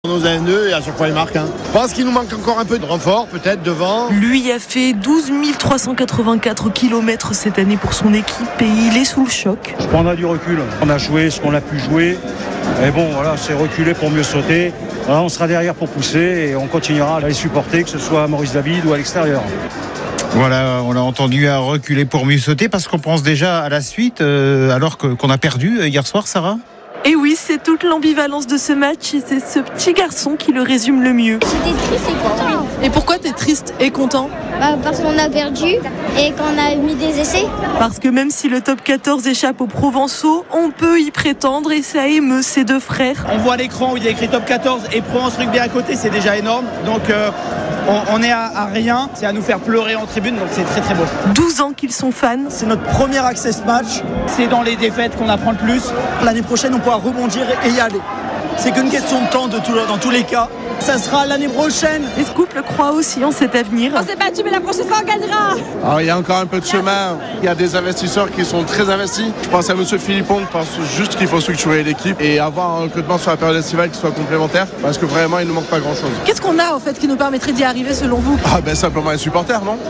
Nos 1-2 et à chaque fois il marque. Je pense qu'il nous manque encore un peu de renfort, peut-être devant. Lui a fait 12 384 km cette année pour son équipe et il est sous le choc. On a du recul, on a joué ce qu'on a pu jouer. Et bon, voilà, c'est reculer pour mieux sauter. Voilà, on sera derrière pour pousser et on continuera à les supporter, que ce soit à Maurice David ou à l'extérieur. Voilà, on l'a entendu, à reculer pour mieux sauter parce qu'on pense déjà à la suite alors qu'on a perdu hier soir, Sarah. Et oui, c'est toute l'ambivalence de ce match et c'est ce petit garçon qui le résume le mieux. J'étais triste et content. Et pourquoi t'es triste et content ? Parce qu'on a perdu et qu'on a mis des essais. Parce que même si le top 14 échappe aux Provençaux, on peut y prétendre et ça émeut ces deux frères. On voit à l'écran où il y a écrit top 14 et Provence Rugby à côté, c'est déjà énorme. Donc on est à rien, c'est à nous faire pleurer en tribune, donc c'est très très beau. 12 ans qu'ils sont fans. C'est notre premier access match, c'est dans les défaites qu'on apprend le plus. L'année prochaine, on pourra rebondir et y aller. C'est qu'une question de temps dans tous les cas. Ça sera l'année prochaine. Les Scoop croient aussi en cet avenir. On s'est battu, mais la prochaine fois on gagnera. Alors il y a encore un peu de chemin. Il y a des investisseurs qui sont très investis. Je pense à M. Philippon, je pense juste qu'il faut structurer l'équipe et avoir un recrutement sur la période estivale qui soit complémentaire parce que vraiment il ne nous manque pas grand chose. Qu'est-ce qu'on a en fait qui nous permettrait d'y arriver selon vous ? Simplement les supporters, non?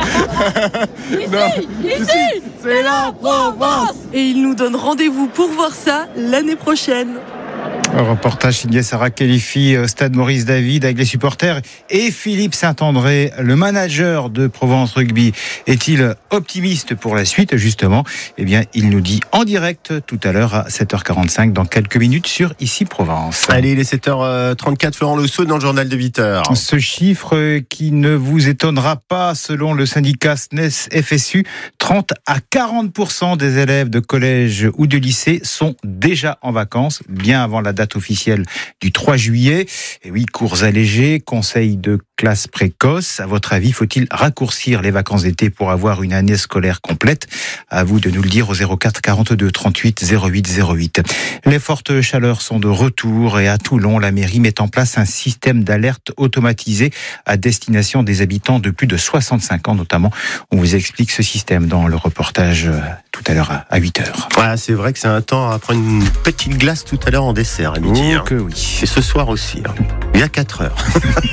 Ici, c'est la Provence. Et ils nous donnent rendez-vous pour voir ça l'année prochaine. Un reportage signé Sarah Khelifi, Stade Maurice David, avec les supporters et Philippe Saint-André, le manager de Provence Rugby. Est-il optimiste pour la suite, justement ? Eh bien, il nous dit en direct tout à l'heure à 7h45, dans quelques minutes, sur Ici Provence. Allez, il est 7h34, Florent Lesaut dans le journal de 8h. Ce chiffre qui ne vous étonnera pas, selon le syndicat SNES FSU, 30 à 40% des élèves de collège ou de lycée sont déjà en vacances, bien avant la date officielle du 3 juillet. Et oui, cours allégés, conseil de classe précoce. À votre avis, faut-il raccourcir les vacances d'été pour avoir une année scolaire complète ? À vous de nous le dire au 04 42 38 08 08. Les fortes chaleurs sont de retour et à Toulon, la mairie met en place un système d'alerte automatisé à destination des habitants de plus de 65 ans notamment. On vous explique ce système dans le reportage tout à l'heure à 8h. Voilà, c'est vrai que c'est un temps à prendre une petite glace tout à l'heure en dessert à midi. Que oui. Et ce soir aussi, il y a 4 heures.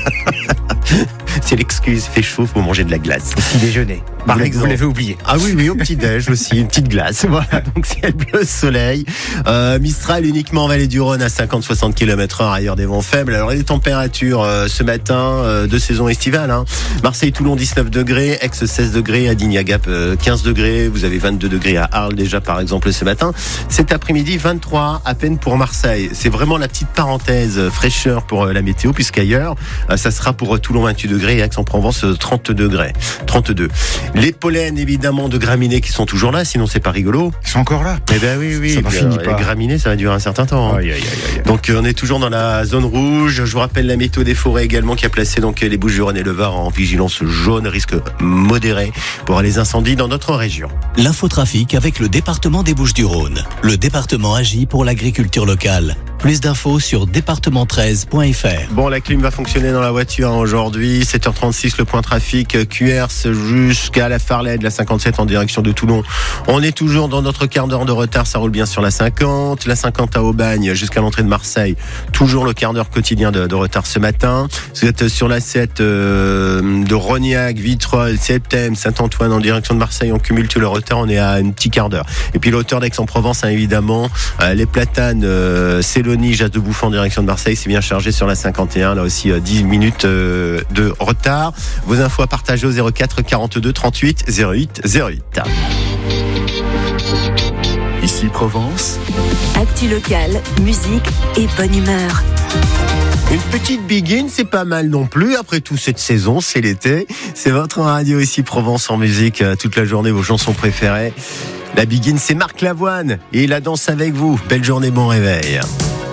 C'est l'excuse, il fait chaud, faut manger de la glace. Petit déjeuner, par exemple. Vous l'avez oublié. Ah oui, au petit-déj aussi, une petite glace. Voilà, donc ciel bleu, soleil. Mistral uniquement en vallée du Rhône à 50-60 km/h, ailleurs des vents faibles. Alors les températures ce matin de saison estivale. Marseille-Toulon 19 degrés, Aix 16 degrés, Adignes-Gap 15 degrés. Vous avez 22 degrés à Arles déjà par exemple ce matin. Cet après-midi 23 à peine pour Marseille. C'est vraiment la petite parenthèse fraîcheur pour la météo puisqu'ailleurs ça sera pour Toulon 28 degrés et Aix-en-Provence 30 degrés, 32. Les pollens évidemment de graminées qui sont toujours là, sinon c'est pas rigolo. Ils sont encore là. Eh ben oui. Ça finit pas. Les graminées, ça va durer un certain temps. Aïe. Donc on est toujours dans la zone rouge. Je vous rappelle la météo des forêts également qui a placé donc les Bouches-du-Rhône et le Var en vigilance jaune, risque modéré pour les incendies dans notre région. L'infotrafic avec le département des Bouches-du-Rhône. Le département agit pour l'agriculture locale. Plus d'infos sur département13.fr. Bon, la clim va fonctionner dans la voiture aujourd'hui. 7h36, le point trafic QRS jusqu'à la Farlède, la 57 en direction de Toulon. On est toujours dans notre quart d'heure de retard. Ça roule bien sur la 50. La 50 à Aubagne jusqu'à l'entrée de Marseille. Toujours le quart d'heure quotidien de retard ce matin. Vous êtes sur la 7 de Rognac, Vitrolles, Septem, Saint-Antoine en direction de Marseille. On cumule tout le retard. On est à un petit quart d'heure. Et puis l'auteur d'Aix-en-Provence, évidemment. Les Platanes, Jazz de Bouffon en direction de Marseille, c'est bien chargé sur la 51, là aussi 10 minutes de retard. Vos infos à partager au 04 42 38 08 08. Ici Provence. Actu locale, musique et bonne humeur. Une petite begin, c'est pas mal non plus. Après tout, cette saison, c'est l'été. C'est votre radio ici Provence en musique toute la journée, vos chansons préférées. La begin, c'est Marc Lavoine et la danse avec vous. Belle journée, bon réveil.